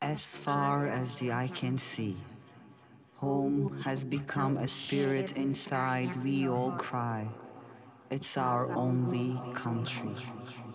as far as the eye can see. Home has become a spirit inside, we all cry. It's our only country.